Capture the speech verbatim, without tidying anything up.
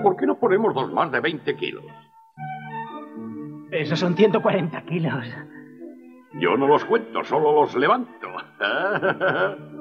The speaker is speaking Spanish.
¿por qué no ponemos dos más de veinte kilos? Esos son ciento cuarenta kilos. Yo no los cuento, solo los levanto.